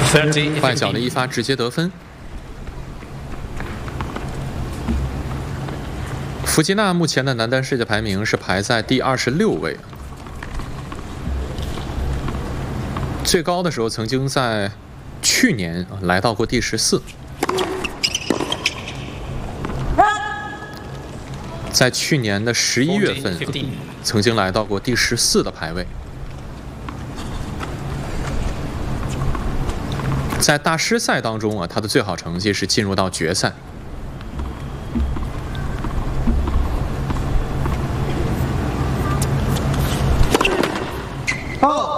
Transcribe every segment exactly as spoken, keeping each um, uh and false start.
外角的一发直接得分。福吉娜目前的男单世界排名是排在第二十六位，最高的时候曾经在去年来到过第十四。 在去年的十一月份，曾经来到过第十四的排位。在大师赛当中啊，他的最好成绩是进入到决赛。 好。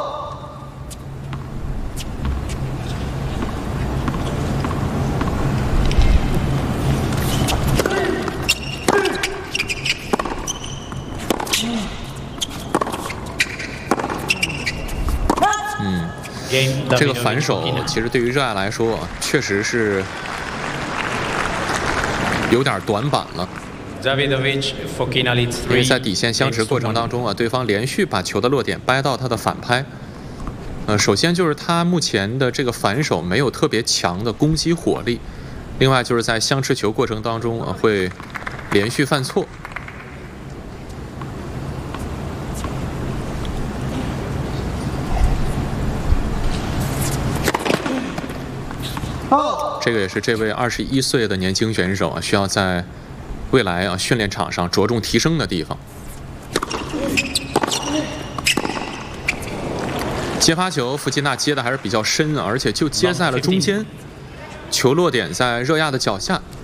这个反手其实对于热爱来说，确实是有点短板了。因为在底线相持过程当中啊，对方连续把球的落点掰到他的反拍。呃，首先就是他目前的这个反手没有特别强的攻击火力，另外就是在相持球过程当中啊，会连续犯错。 这个也是这位二十一岁的年轻选手啊，需要在未来啊训练场上着重提升的地方。接发球，福吉娜接的还是比较深，而且就接在了中间，球落点在热亚的脚下。